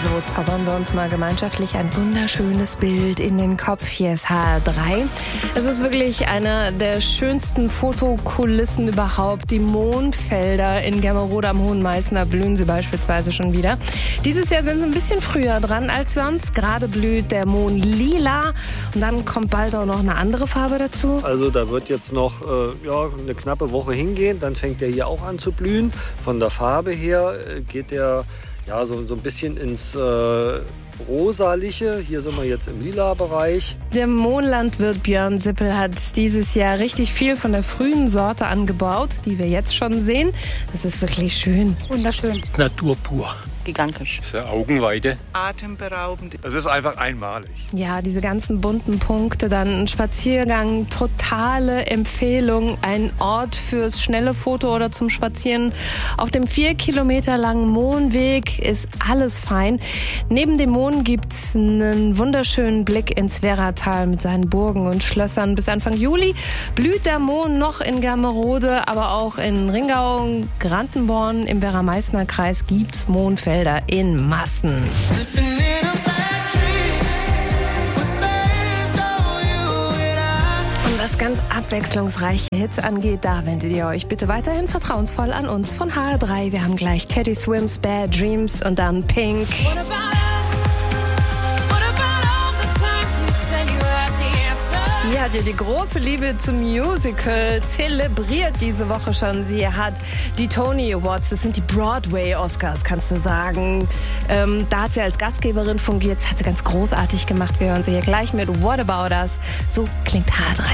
So zaubern wir uns mal gemeinschaftlich ein wunderschönes Bild in den Kopf. Hier ist HR3. Es ist wirklich eine der schönsten Fotokulissen überhaupt. Die Mohnfelder in Germerode am Hohen Meißner blühen sie beispielsweise schon wieder. Dieses Jahr sind sie ein bisschen früher dran als sonst. Gerade blüht der Mohn lila und dann kommt bald auch noch eine andere Farbe dazu. Also da wird jetzt noch eine knappe Woche hingehen. Dann fängt der hier auch an zu blühen. Von der Farbe her geht der so ein bisschen ins Rosaliche. Hier sind wir jetzt im Lila-Bereich. Der Mohnlandwirt Björn Sippel hat dieses Jahr richtig viel von der frühen Sorte angebaut, die wir jetzt schon sehen. Das ist wirklich schön. Wunderschön. Natur pur. Gigantisch. Für Augenweide. Atemberaubend. Es ist einfach einmalig. Ja, diese ganzen bunten Punkte, dann ein Spaziergang, totale Empfehlung. Ein Ort fürs schnelle Foto oder zum Spazieren. Auf dem 4 Kilometer langen Mohnweg ist alles fein. Neben dem Mohn gibt's einen wunderschönen Blick ins Werratal mit seinen Burgen und Schlössern. Bis Anfang Juli blüht der Mohn noch in Germerode, aber auch in Ringau, Grandenborn, im Werra-Meißner-Kreis gibt's Mohnfelder in Massen. Und was ganz abwechslungsreiche Hits angeht, da wendet ihr euch bitte weiterhin vertrauensvoll an uns von HR3. Wir haben gleich Teddy Swims Bad Dreams und dann Pink. Die hat ja die große Liebe zum Musical zelebriert diese Woche schon. Sie hat die Tony Awards, das sind die Broadway-Oscars, kannst du sagen. Da hat sie als Gastgeberin fungiert, das hat sie ganz großartig gemacht. Wir hören sie hier gleich mit What About Us. So klingt HR3.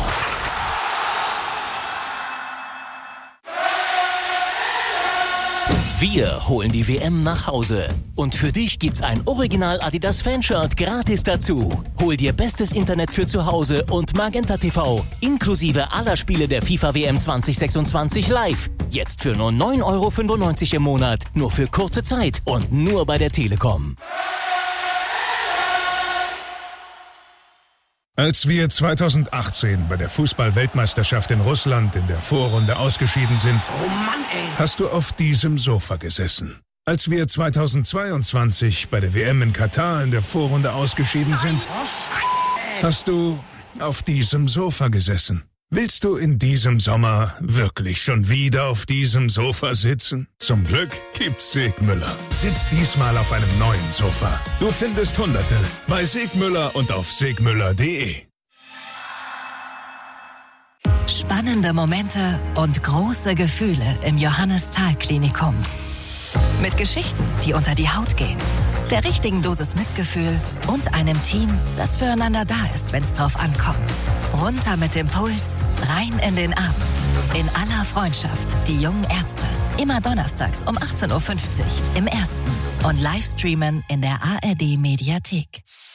Wir holen die WM nach Hause. Und für dich gibt's ein Original Adidas Fanshirt gratis dazu. Hol dir bestes Internet für zu Hause und Magenta TV, inklusive aller Spiele der FIFA WM 2026 live. Jetzt für nur 9,95 € im Monat, nur für kurze Zeit und nur bei der Telekom. Als wir 2018 bei der Fußball-Weltmeisterschaft in Russland in der Vorrunde ausgeschieden sind, hast du auf diesem Sofa gesessen. Als wir 2022 bei der WM in Katar in der Vorrunde ausgeschieden sind, hast du auf diesem Sofa gesessen. Willst du in diesem Sommer wirklich schon wieder auf diesem Sofa sitzen? Zum Glück gibt's Segmüller. Sitz diesmal auf einem neuen Sofa. Du findest Hunderte bei Segmüller und auf segmüller.de. Spannende Momente und große Gefühle im Johannes-Thal-Klinikum. Mit Geschichten, die unter die Haut gehen, der richtigen Dosis Mitgefühl und einem Team, das füreinander da ist, wenn's drauf ankommt. Runter mit dem Puls, rein in den Abend. In aller Freundschaft, die jungen Ärzte. Immer donnerstags um 18:50 Uhr im Ersten und Livestreamen in der ARD-Mediathek.